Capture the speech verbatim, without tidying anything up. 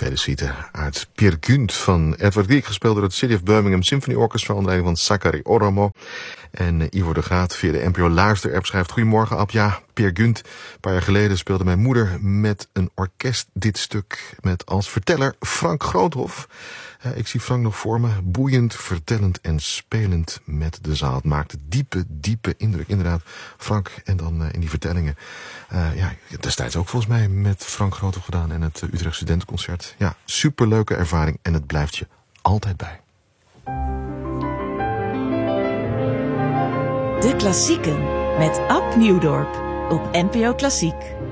tweede suite uit Peer Gynt van Edward Grieg, gespeeld door het City of Birmingham Symphony Orchestra onder leiding van Sakari Oromo. En uh, Ivo de Graat via de N P O Luister-app schrijft: Goedemorgen, Ab. Ja, Peer Gynt. Een paar jaar geleden speelde mijn moeder met een orkest dit stuk met als verteller Frank Groothoff. Uh, ik zie Frank nog voor me, boeiend, vertellend en spelend met de zaal. Het maakte diepe, diepe indruk. Inderdaad, Frank, en dan uh, in die vertellingen. Uh, ja, destijds ook volgens mij met Frank Groothoff gedaan en het uh, Utrecht Studentenconcert. Ja, superleuke ervaring en het blijft je altijd bij. De Klassieken met Ab Nieuwdorp op N P O Klassiek.